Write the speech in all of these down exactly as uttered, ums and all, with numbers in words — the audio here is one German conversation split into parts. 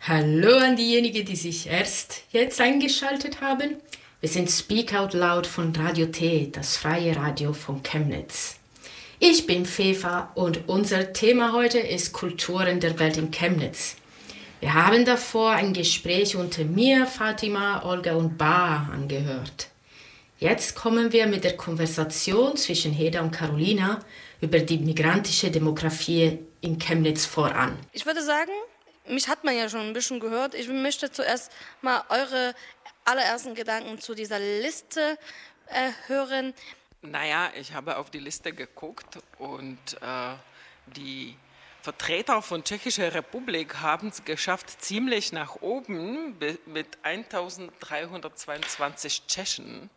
Hallo an diejenigen, die sich erst jetzt eingeschaltet haben. Wir sind Speak Out Loud von Radio T, das freie Radio von Chemnitz. Ich bin Fefa und unser Thema heute ist Kulturen der Welt in Chemnitz. Wir haben davor ein Gespräch unter mir, Fatima, Olga und Ba angehört. Jetzt kommen wir mit der Konversation zwischen Heda und Carolina über die migrantische Demografie in Chemnitz voran. Ich würde sagen, mich hat man ja schon ein bisschen gehört. Ich möchte zuerst mal eure allerersten Gedanken zu dieser Liste äh, hören. Naja, ich habe auf die Liste geguckt und äh, die Vertreter von Tschechischer Republik haben es geschafft, ziemlich nach oben mit eintausenddreihundertzweiundzwanzig Tschechen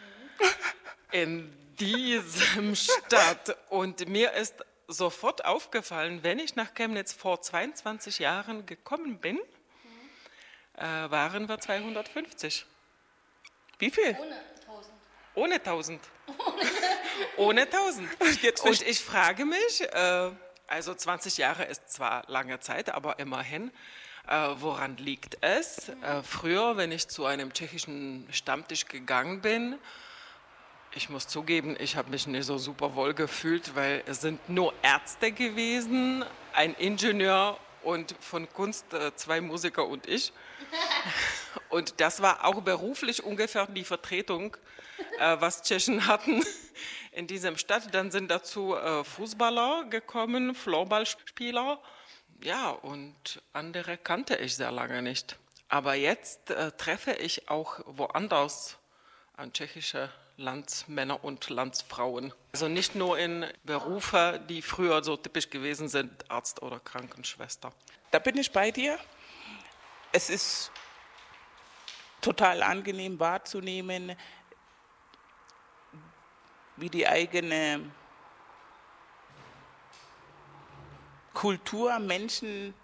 in diesem Stadt. Und mir ist sofort aufgefallen, wenn ich nach Chemnitz vor zweiundzwanzig Jahren gekommen bin, äh, waren wir zweihundertfünfzig. Wie viel? Ohne tausend. Ohne tausend. Ohne tausend. Und ich frage mich, äh, also zwanzig Jahre ist zwar lange Zeit, aber immerhin, äh, woran liegt es? Äh, früher, wenn ich zu einem tschechischen Stammtisch gegangen bin, ich muss zugeben, ich habe mich nicht so super wohl gefühlt, weil es sind nur Ärzte gewesen, ein Ingenieur und von Kunst äh, zwei Musiker und ich. Und das war auch beruflich ungefähr die Vertretung, äh, was Tschechen hatten in diesem Stadt. Dann sind dazu äh, Fußballer gekommen, Floorballspieler. Ja, und andere kannte ich sehr lange nicht. Aber jetzt äh, treffe ich auch woanders an tschechische Landsmänner und Landsfrauen. Also nicht nur in Berufe, die früher so typisch gewesen sind, Arzt oder Krankenschwester. Da bin ich bei dir. Es ist total angenehm wahrzunehmen, wie die eigene Kultur, Menschen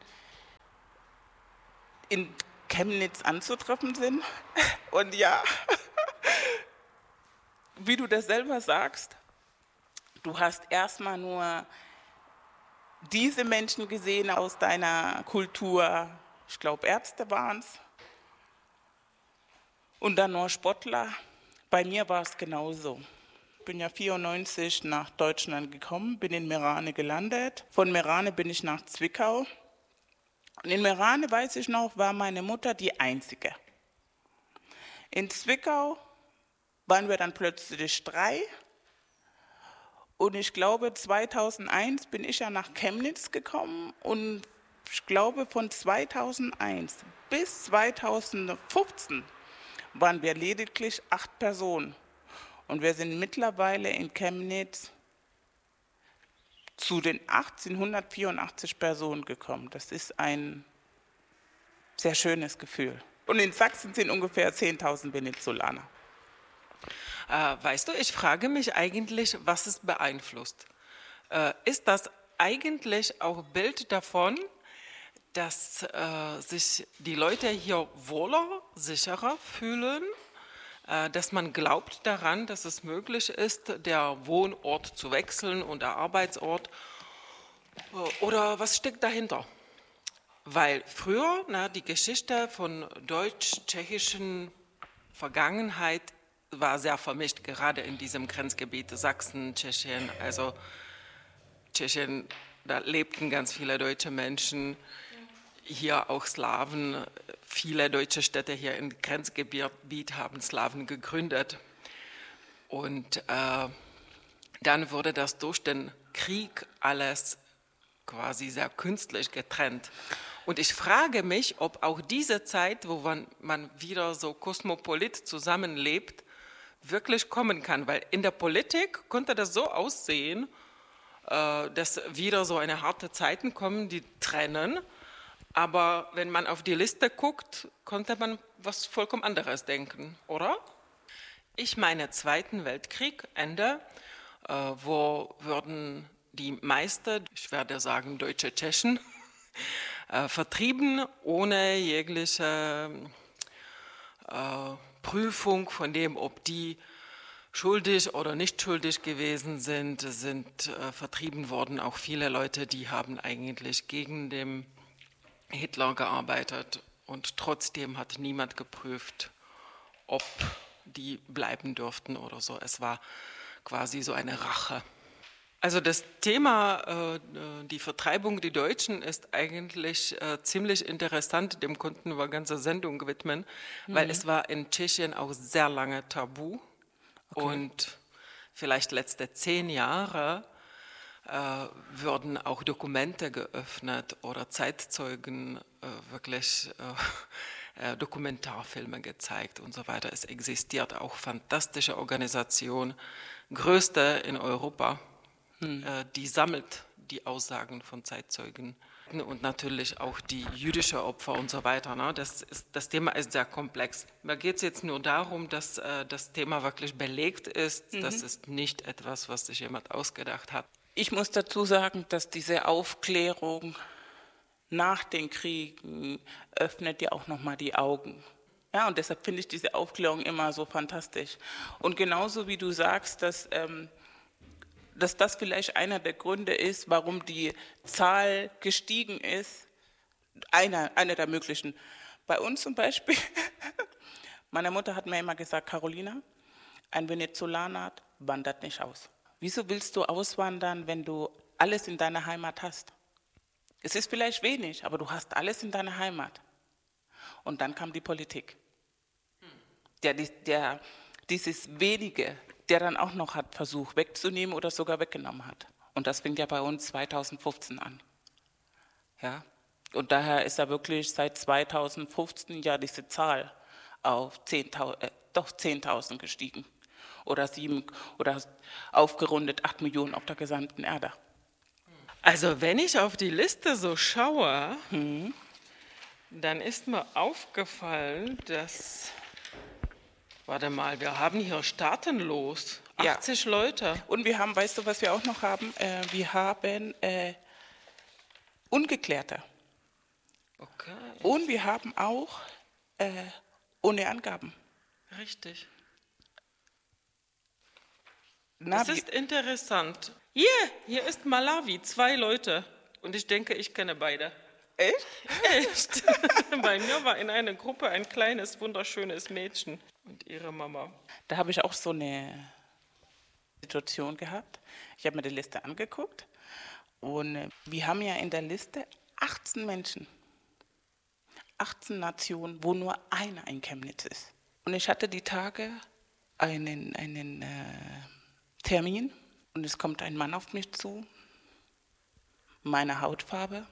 in Chemnitz anzutreffen sind. Und ja, wie du das selber sagst, du hast erstmal nur diese Menschen gesehen aus deiner Kultur, ich glaube Ärzte waren es, und dann nur Sportler. Bei mir war es genauso. Ich bin ja vierundneunzig nach Deutschland gekommen, bin in Meerane gelandet. Von Meerane bin ich nach Zwickau. Und in Meerane, weiß ich noch, war meine Mutter die Einzige. In Zwickau waren wir dann plötzlich drei. Und ich glaube, zweitausendeins bin ich ja nach Chemnitz gekommen. Und ich glaube, von zweitausendeins bis zweitausendfünfzehn waren wir lediglich acht Personen. Und wir sind mittlerweile in Chemnitz zu den achtzehnhundertvierundachtzig Personen gekommen. Das ist ein sehr schönes Gefühl. Und in Sachsen sind ungefähr zehntausend Venezolaner. Äh, weißt du, ich frage mich eigentlich, was es beeinflusst. Äh, ist das eigentlich auch Bild davon, dass äh, sich die Leute hier wohler, sicherer fühlen, äh, dass man glaubt daran, dass es möglich ist, der Wohnort zu wechseln und der Arbeitsort? Oder was steckt dahinter? Weil früher, na, die Geschichte von deutsch-tschechischen Vergangenheit war sehr vermischt, gerade in diesem Grenzgebiet Sachsen, Tschechien. Also Tschechien, da lebten ganz viele deutsche Menschen, hier auch Slawen. Viele deutsche Städte hier im Grenzgebiet haben Slawen gegründet. Und äh, dann wurde das durch den Krieg alles quasi sehr künstlich getrennt. Und ich frage mich, ob auch diese Zeit, wo man, man wieder so kosmopolit zusammenlebt, wirklich kommen kann. Weil in der Politik konnte das so aussehen, äh, dass wieder so eine harte Zeiten kommen, die trennen. Aber wenn man auf die Liste guckt, konnte man was vollkommen anderes denken, oder? Ich meine, Zweiten Weltkrieg, Ende, äh, wo würden die meisten, ich werde sagen deutsche Tschechen, äh, vertrieben, ohne jegliche äh, Prüfung von dem, ob die schuldig oder nicht schuldig gewesen sind, sind äh, vertrieben worden. Auch viele Leute, die haben eigentlich gegen den Hitler gearbeitet und trotzdem hat niemand geprüft, ob die bleiben durften oder so. Es war quasi so eine Rache. Also das Thema, äh, die Vertreibung der Deutschen, ist eigentlich äh, ziemlich interessant. Dem konnten wir eine ganze Sendung widmen, mhm. weil es war in Tschechien auch sehr lange tabu. Okay. Und vielleicht letzte zehn Jahre äh, würden auch Dokumente geöffnet oder Zeitzeugen äh, wirklich äh, äh, Dokumentarfilme gezeigt und so weiter. Es existiert auch fantastische Organisation, größte in Europa. Hm. Die sammelt die Aussagen von Zeitzeugen und natürlich auch die jüdischen Opfer und so weiter. Ne? Das, ist, das Thema ist sehr komplex. Da geht es jetzt nur darum, dass äh, das Thema wirklich belegt ist. Mhm. Das ist nicht etwas, was sich jemand ausgedacht hat. Ich muss dazu sagen, dass diese Aufklärung nach den Kriegen öffnet ja auch nochmal die Augen. Ja, und deshalb finde ich diese Aufklärung immer so fantastisch. Und genauso wie du sagst, dass... Ähm, dass das vielleicht einer der Gründe ist, warum die Zahl gestiegen ist, einer, einer der möglichen. Bei uns zum Beispiel, meine Mutter hat mir immer gesagt, Carolina, ein Venezolaner wandert nicht aus. Wieso willst du auswandern, wenn du alles in deiner Heimat hast? Es ist vielleicht wenig, aber du hast alles in deiner Heimat. Und dann kam die Politik, der, der dieses Wenige, der dann auch noch hat versucht wegzunehmen oder sogar weggenommen hat. Und das fing ja bei uns zweitausendfünfzehn an. Ja? Und daher ist ja wirklich seit zweitausendfünfzehn ja diese Zahl auf zehntausend, äh, doch zehntausend gestiegen. Oder sieben, oder aufgerundet acht Millionen auf der gesamten Erde. Also wenn ich auf die Liste so schaue, hm. dann ist mir aufgefallen, dass... Warte mal, wir haben hier staatenlos, achtzig ja. Leute. Und wir haben, weißt du, was wir auch noch haben? Äh, wir haben äh, Ungeklärte. Okay. Und wir haben auch äh, ohne Angaben. Richtig. Na, das ist interessant. Hier, hier ist Malawi, zwei Leute. Und ich denke, ich kenne beide. Echt? Echt. Bei mir war in einer Gruppe ein kleines, wunderschönes Mädchen und ihre Mama. Da habe ich auch so eine Situation gehabt. Ich habe mir die Liste angeguckt und wir haben ja in der Liste achtzehn Menschen, achtzehn Nationen, wo nur einer in Chemnitz ist. Und ich hatte die Tage einen, einen äh, Termin und es kommt ein Mann auf mich zu, meine Hautfarbe.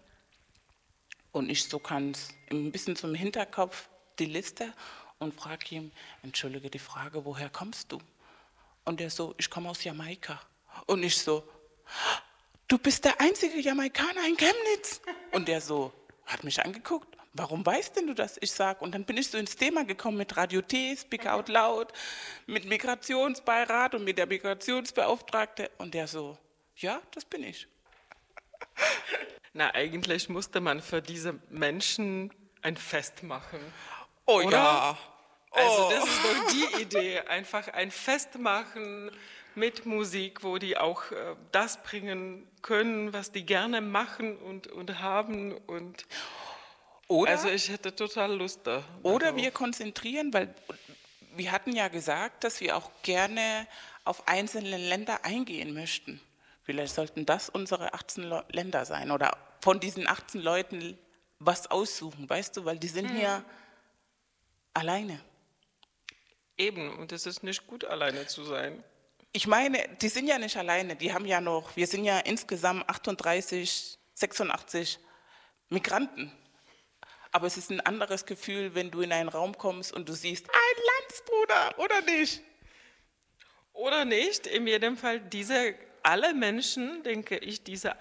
Und ich so ganz ein bisschen zum Hinterkopf die Liste und frage ihn, entschuldige die Frage, woher kommst du? Und er so, ich komme aus Jamaika. Und ich so, du bist der einzige Jamaikaner in Chemnitz. Und er so, hat mich angeguckt, warum weißt denn du das? Ich sag, und dann bin ich so ins Thema gekommen mit Radio T, Speak Out Loud, mit Migrationsbeirat und mit der Migrationsbeauftragte. Und der so, ja, das bin ich. Na, eigentlich musste man für diese Menschen ein Fest machen. Oh oder? Ja. Oh. Also das ist doch die Idee, einfach ein Fest machen mit Musik, wo die auch äh, das bringen können, was die gerne machen und, und haben. Und oder, also ich hätte total Lust da. Oder wir konzentrieren, weil wir hatten ja gesagt, dass wir auch gerne auf einzelne Länder eingehen möchten. Vielleicht sollten das unsere achtzehn Länder sein oder von diesen achtzehn Leuten was aussuchen, weißt du, weil die sind mhm. hier alleine. Eben, und es ist nicht gut, alleine zu sein. Ich meine, die sind ja nicht alleine, die haben ja noch, wir sind ja insgesamt achtunddreißig, sechsundachtzig Migranten. Aber es ist ein anderes Gefühl, wenn du in einen Raum kommst und du siehst, ein Landsbruder, oder nicht? Oder nicht, in jedem Fall diese alle Menschen, denke ich, diese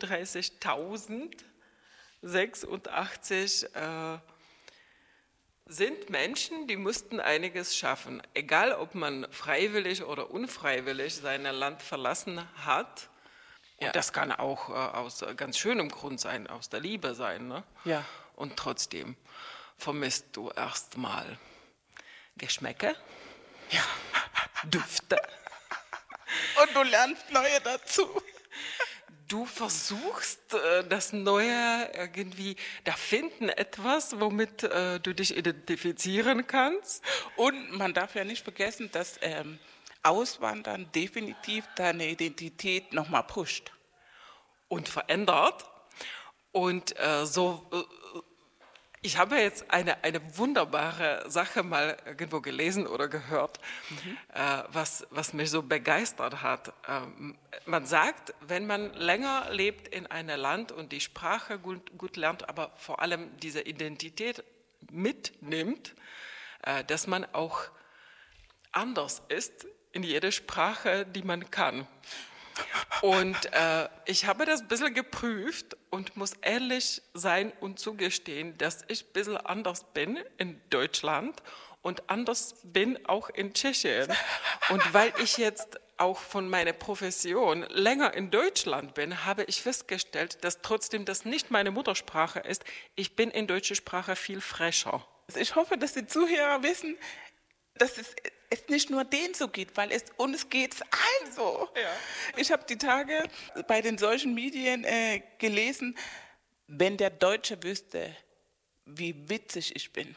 achtunddreißigtausendsechsundachtzig äh, sind Menschen, die mussten einiges schaffen. Egal, ob man freiwillig oder unfreiwillig sein Land verlassen hat. Ja. Und das kann auch äh, aus ganz schönem Grund sein, aus der Liebe sein. Ne? Ja. Und trotzdem vermisst du erstmal Geschmäcke, ja. Düfte. Und du lernst neue dazu. du versuchst das Neue irgendwie, da finden etwas, womit du dich identifizieren kannst. Und man darf ja nicht vergessen, dass ähm, Auswandern definitiv deine Identität nochmal pusht. Und verändert. Und äh, so, äh, ich habe jetzt eine, eine wunderbare Sache mal irgendwo gelesen oder gehört, mhm. äh, was, was mich so begeistert hat. Ähm, man sagt, wenn man länger lebt in einem Land und die Sprache gut, gut lernt, aber vor allem diese Identität mitnimmt, äh, dass man auch anders ist in jeder Sprache, die man kann. Und äh, ich habe das ein bisschen geprüft und muss ehrlich sein und zugestehen, dass ich ein bisschen anders bin in Deutschland und anders bin auch in Tschechien. Und weil ich jetzt auch von meiner Profession länger in Deutschland bin, habe ich festgestellt, dass trotzdem das nicht meine Muttersprache ist. Ich bin in deutscher Sprache viel frecher. Ich hoffe, dass die Zuhörer wissen, dass es es nicht nur denen so geht, weil es uns geht es allen so. Ja. Ich habe die Tage bei den Social Medien äh, gelesen, wenn der Deutsche wüsste, wie witzig ich bin.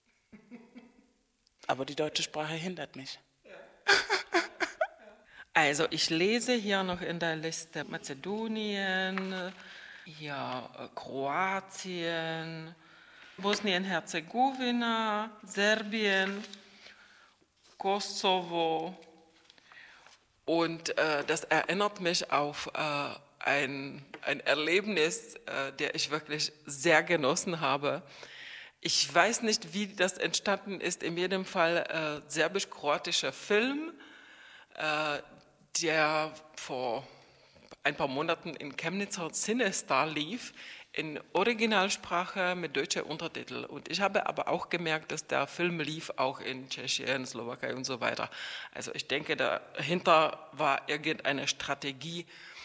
Aber die deutsche Sprache hindert mich. Ja. Also ich lese hier noch in der Liste Mazedonien, hier äh, Kroatien, Bosnien-Herzegowina, Serbien, Kosovo, und äh, das erinnert mich auf äh, ein, ein Erlebnis, äh, der ich wirklich sehr genossen habe. Ich weiß nicht, wie das entstanden ist, in jedem Fall äh, serbisch-kroatischer Film, äh, der vor ein paar Monaten in Chemnitzer Cinestar lief, in Originalsprache mit deutschen Untertiteln. Und ich habe aber auch gemerkt, dass der Film lief auch in Tschechien, Slowakei und so weiter. Also ich denke, dahinter war irgendeine Strategie,